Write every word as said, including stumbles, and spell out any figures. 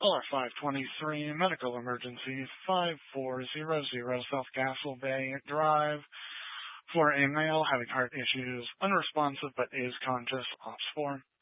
L R five twenty-three, medical emergency, five four zero zero South Castle Bay Drive, for a male having heart issues, unresponsive but is conscious, ops four.